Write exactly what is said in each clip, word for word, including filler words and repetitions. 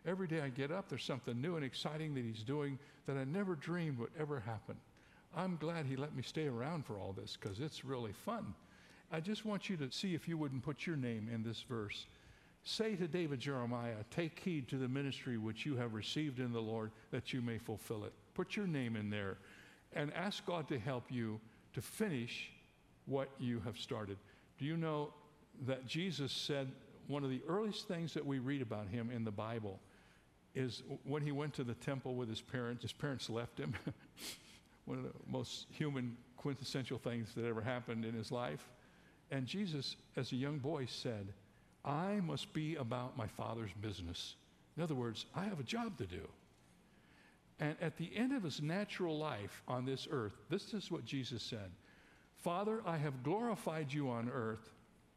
Every day I get up, there's something new and exciting that he's doing that I never dreamed would ever happen. I'm glad he let me stay around for all this because it's really fun. I just want you to see if you wouldn't put your name in this verse. Say to David Jeremiah, take heed to the ministry which you have received in the Lord, that you may fulfill it. Put your name in there and ask God to help you to finish what you have started. Do you know that Jesus said one of the earliest things that we read about him in the Bible is when he went to the temple with his parents. His parents left him. One of the most human quintessential things that ever happened in his life. And Jesus, as a young boy, said, I must be about my Father's business. In other words, I have a job to do. And at the end of his natural life on this earth, this is what Jesus said, Father, I have glorified you on earth.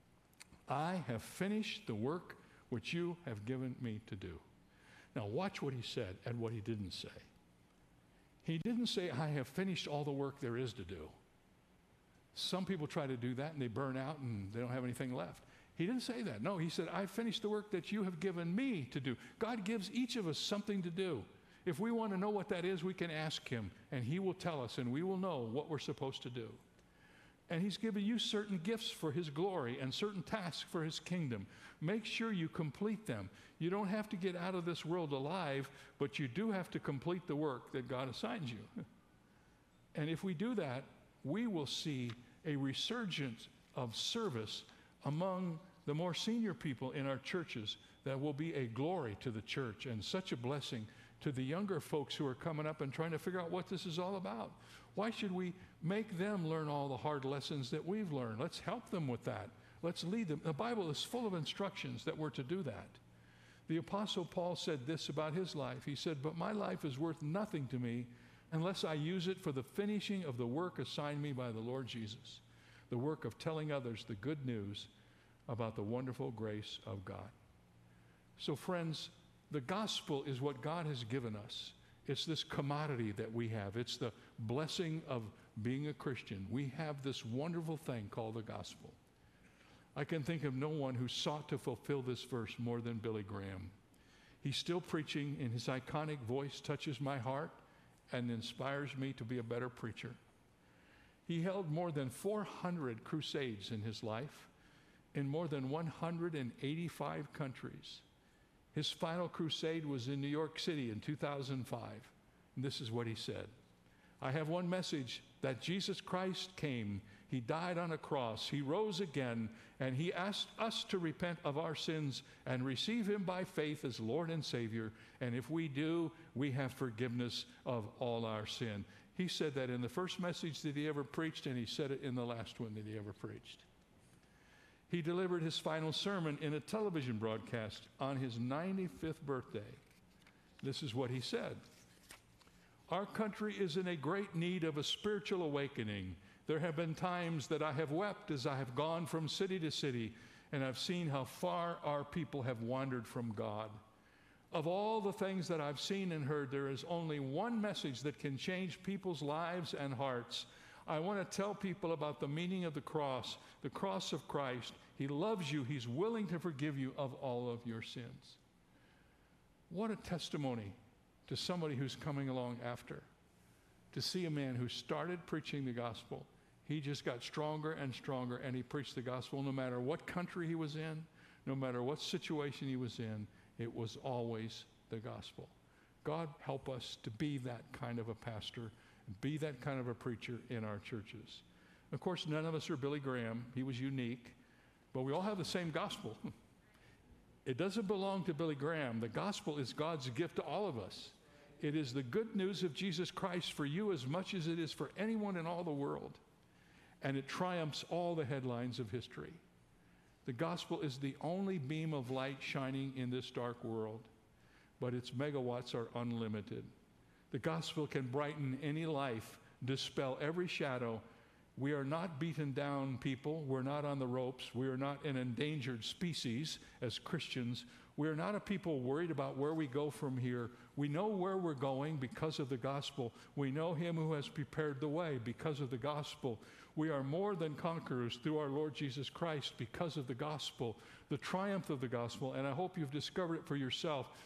I have finished the work which you have given me to do. Now watch what he said and what he didn't say. He didn't say, I have finished all the work there is to do. Some people try to do that and they burn out and they don't have anything left. He didn't say that. No, he said, I've finished the work that you have given me to do. God gives each of us something to do. If we want to know what that is, we can ask him, and he will tell us, and we will know what we're supposed to do. And he's given you certain gifts for his glory and certain tasks for his kingdom. Make sure you complete them. You don't have to get out of this world alive, but you do have to complete the work that God assigns you. And if we do that, we will see a resurgence of service among the more senior people in our churches that will be a glory to the church and such a blessing to the younger folks who are coming up and trying to figure out what this is all about. Why should we make them learn all the hard lessons that we've learned? Let's help them with that. Let's lead them. The Bible is full of instructions that we're to do that. The Apostle Paul said this about his life. He said, but my life is worth nothing to me unless I use it for the finishing of the work assigned me by the Lord Jesus, the work of telling others the good news about the wonderful grace of God. So friends, the gospel is what God has given us. It's this commodity that we have. It's the blessing of being a Christian. We have this wonderful thing called the gospel. I can think of no one who sought to fulfill this verse more than Billy Graham. He's still preaching, and his iconic voice touches my heart and inspires me to be a better preacher. He held more than four hundred crusades in his life in more than one hundred eighty-five countries. His final crusade was in New York City in two thousand five. And this is what he said. I have one message, that Jesus Christ came. He died on a cross. He rose again, and he asked us to repent of our sins and receive him by faith as Lord and Savior. And if we do, we have forgiveness of all our sin. He said that in the first message that he ever preached, and he said it in the last one that he ever preached. He delivered his final sermon in a television broadcast on his ninety-fifth birthday. This is what he said. Our country is in a great need of a spiritual awakening. There have been times that I have wept as I have gone from city to city, and I've seen how far our people have wandered from God. Of all the things that I've seen and heard, there is only one message that can change people's lives and hearts. I want to tell people about the meaning of the cross, the cross of Christ. He loves you. He's willing to forgive you of all of your sins. What a testimony to somebody who's coming along after. To see a man who started preaching the gospel. He just got stronger and stronger, and he preached the gospel no matter what country he was in, no matter what situation he was in. It was always the gospel. God help us to be that kind of a pastor, be that kind of a preacher in our churches. Of course, none of us are Billy Graham. He was unique, but we all have the same gospel. It doesn't belong to Billy Graham. The gospel is God's gift to all of us. It is the good news of Jesus Christ for you as much as it is for anyone in all the world. And it triumphs all the headlines of history. The gospel is the only beam of light shining in this dark world, but its megawatts are unlimited. The gospel can brighten any life, dispel every shadow. We are not beaten down people. We're not on the ropes. We are not an endangered species as Christians. We are not a people worried about where we go from here. We know where we're going because of the gospel. We know him who has prepared the way because of the gospel. We are more than conquerors through our Lord Jesus Christ because of the gospel, the triumph of the gospel. And I hope you've discovered it for yourself.